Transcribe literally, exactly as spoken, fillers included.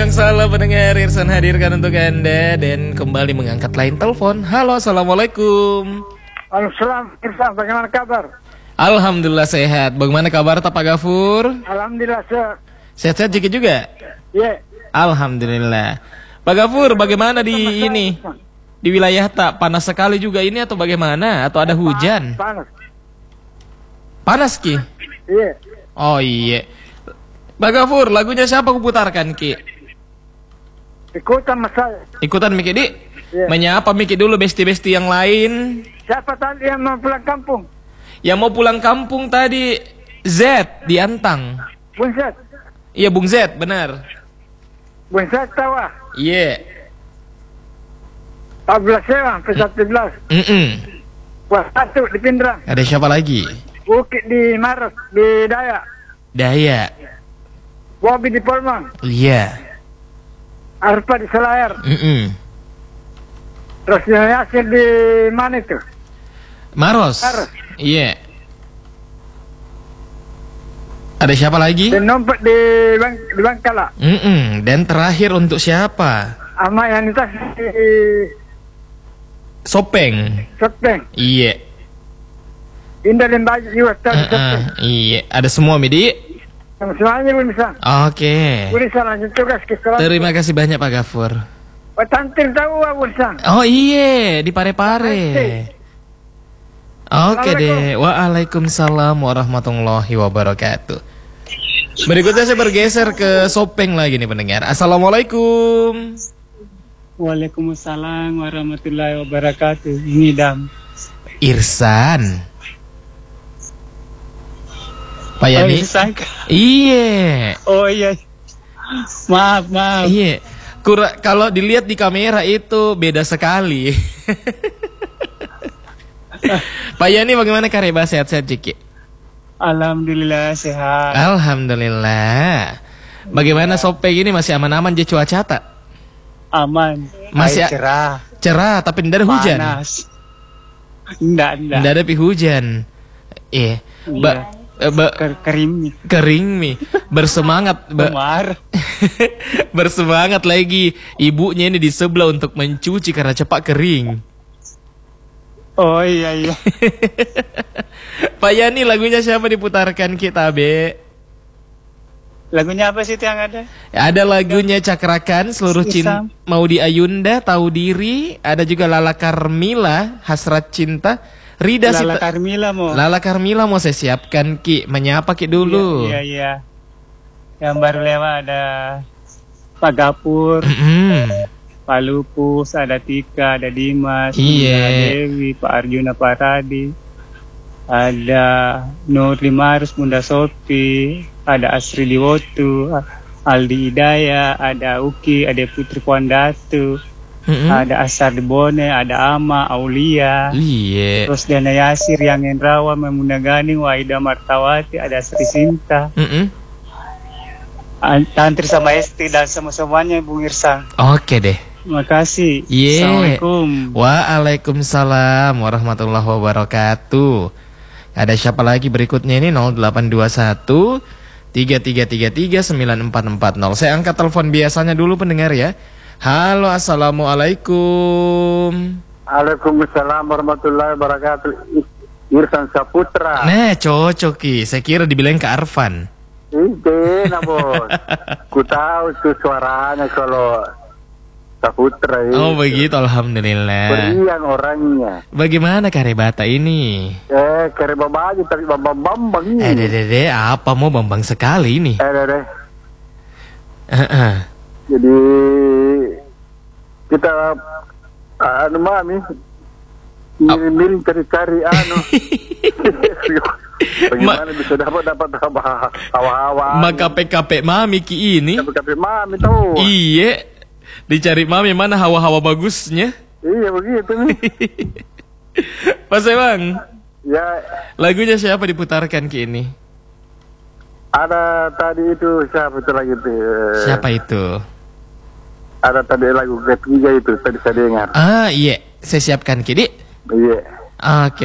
yang salah pendengar, Irsan hadirkan untuk Anda dan kembali mengangkat line telepon. Halo, assalamualaikum. Waalaikumsalam, Irsan, bagaimana kabar? Alhamdulillah sehat. Bagaimana kabar Pak Gafur? Alhamdulillah sehat. Sehat-sehat juga juga? Iya. Yeah. Alhamdulillah. Pak Gafur, bagaimana di ini? Di wilayah tak panas sekali juga ini atau bagaimana? Atau ada hujan? Panas. Panas Ki? Iya. Oh iya. Pak Gafur, lagunya siapa aku putarkan Ki? Ikutan mas saya. Ikutan Miki Di? Yeah. Menyapa Miki dulu besti-besti yang lain. Siapa tadi yang mau pulang kampung? Yang mau pulang kampung tadi Z di Antang. Bung Zed. Iya Bung Z, benar. Bung Zed tahu ah? Iya. empat belas sewa, sampai satu belas. Mm-mm. Wah, satu di Pindrang. Ada siapa lagi? Bukit di Maros, di Dayak. Daya. Bobi di Polman. Iya. Arpa di Selayar. Mm-mm. Terus Yasir di mana itu? Maros. Maros. Iya. Ada siapa lagi? Di Nompet di, Bang, di Bangkala. Mm-mm. Dan terakhir untuk siapa? Ama yang itu di Sopeng. Soteng. Iya. Indah dan Baju juga tahu di Soteng. Uh-uh. Iya. Ada semua Midi? Semuanya belum bisa. Oke. Boleh bisa lanjut tugas ke sekolah. Terima kasih banyak Pak Gafur. Oh, Tantir tahu ah, Bursa. Oh iya, di Pare-Pare. Oke deh. Waalaikumsalam warahmatullahi wabarakatuh. Berikutnya saya bergeser ke Sopeng lagi nih pendengar. Assalamualaikum. Waalaikumsalam warahmatullahi wabarakatuh. Ini Dam. Irsan. Pak Oh, Yani. Irsan. Iya. Oh iya. Maaf, maaf. Iya. Kura kalau dilihat di kamera itu beda sekali. Pak Yani bagaimana kabar, sehat-sehat Ciki? Alhamdulillah sehat. Alhamdulillah. Bagaimana Sopeng ini masih aman-aman je cuaca tak? Aman. Masih Air cerah. Cerah tapi tidak ada hujan. Panas. Enggak, enggak. Tidak ada pi hujan. Eh, ba, ba, Ker kering. kering mi. Bersemangat, ba, Kemar. bersemangat lagi. Ibunya ini di sebelah untuk mencuci karena cepat kering. Oh iya iya. Pak Yani, lagunya siapa diputarkan kita, Be? Lagunya apa sih itu yang ada? Ada lagunya Cakrakan, Seluruh Cinta, Maudi Ayunda, Tahu Diri. Ada juga Lala Karmila, Hasrat Cinta. Rida Lala Sita, Karmila mau. Lala Karmila mau saya siapkan Ki. Menyapa Ki dulu. Iya, iya, iya. Yang baru lewat ada Pak Gapur, Mm-mm. Pak Lupus, ada Tika, ada Dimas, Iya. ada Dewi, Pak Arjuna, Pak Radi, ada Nur Limarus, Bunda Sopi, ada Asri Liwotu, Aldi Hidayah, ada Uki, ada Putri Puandatu, Mm-mm. ada Asar Debone, ada Ama, Aulia, Iya. terus Dana Yasir, Yang Endrawa, Memuna Ganing, Waida Martawati, ada Sri Sinta, Mm-mm. Tantri sama Esti dan semua-semuanya Bung Irsan. Oke deh. Terima kasih. Iya. Assalamualaikum. Waalaikumsalam warahmatullahi wabarakatuh. Ada siapa lagi berikutnya ini? Nol delapan dua satu tiga tiga tiga tiga sembilan empat empat nol. Saya angkat telepon biasanya dulu pendengar ya. Halo, assalamualaikum. Waalaikumsalam warahmatullahi wabarakatuh. Irsan Saputra. Nah, cocok Ki. Saya kira dibilang ke Arfan. Ide, nah bos. Ku tahu tuh suaranya kalau Saputra itu. Oh begitu, alhamdulillah. Beriang orangnya. Bagaimana Karebata ini? Eh, kere babaju tapi bambang bambang ini. Eh, deh, deh, apa mau bambang sekali ini? Eh, deh, deh. Uh-uh. Jadi kita anu mami miring-miring cari-cari anu. Bagaimana Ma bisa dapat dapat hawa-hawa? Maka P K P mami Ki ini. P K P mami tahu. Iya. Dicari mami mana hawa-hawa bagusnya. Iya begitu nih. Mas Bang. Ya. Lagunya siapa diputarkan Ki ini? Ada tadi itu siapa itu lagi tuh? Siapa itu? Ada tadi lagu ketiga itu tadi saya dengar. Ah iya, saya siapkan Ki, Di. Iya. Oke.